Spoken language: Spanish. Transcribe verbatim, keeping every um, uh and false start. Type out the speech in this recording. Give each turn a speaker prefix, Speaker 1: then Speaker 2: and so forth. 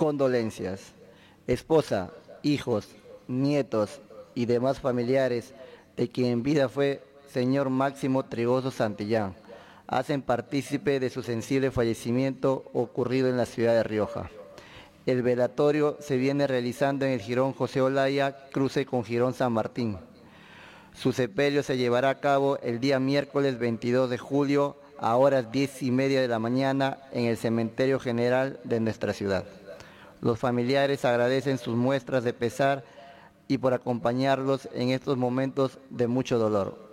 Speaker 1: Condolencias. Esposa, hijos, nietos y demás familiares de quien en vida fue señor Máximo Trigoso Santillán, hacen partícipe de su sensible fallecimiento ocurrido en la ciudad de Rioja. El velatorio se viene realizando en el Jirón José Olaya, cruce con Jirón San Martín. Su sepelio se llevará a cabo el día miércoles veintidós de julio a horas diez y media de la mañana en el Cementerio General de nuestra ciudad. Los familiares agradecen sus muestras de pesar y por acompañarlos en estos momentos de mucho dolor.